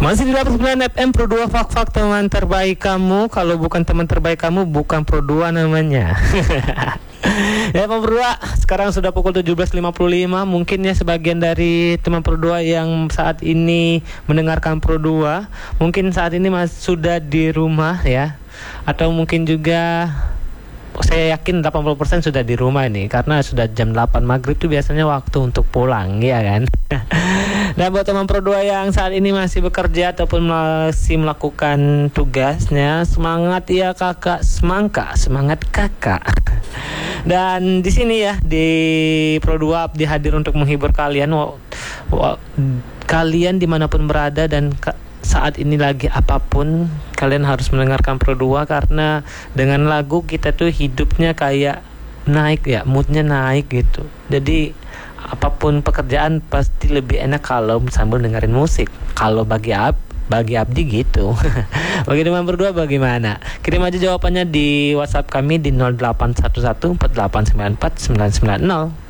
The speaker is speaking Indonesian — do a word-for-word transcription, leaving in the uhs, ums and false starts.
Masih di delapan puluh sembilan F M Pro dua Fak-Fak, teman terbaik kamu. Kalau bukan teman terbaik kamu, bukan Pro dua namanya. Ya Pro dua, sekarang sudah pukul tujuh belas lima puluh lima. Mungkin ya sebagian dari teman Pro dua yang saat ini mendengarkan Pro dua, mungkin saat ini mas sudah di rumah ya. Atau mungkin juga saya yakin delapan puluh persen sudah di rumah nih, karena sudah jam delapan maghrib itu biasanya waktu untuk pulang, ya kan. Dan buat teman Pro dua yang saat ini masih bekerja ataupun masih melakukan tugasnya, semangat ya kakak, semangka, semangat kakak. Dan di sini ya di Pro dua dihadir untuk menghibur kalian, wa, wa, kalian dimanapun berada dan ka, saat ini lagi apapun kalian harus mendengarkan Pro dua, karena dengan lagu kita tuh hidupnya kayak naik ya, moodnya naik gitu. Jadi apapun pekerjaan pasti lebih enak kalau sambil dengerin musik. Kalau bagi ab, bagi Abdi gitu. Bagi teman berdua bagaimana? Kirim aja jawabannya di WhatsApp kami di nol delapan satu satu empat delapan sembilan empat sembilan sembilan nol.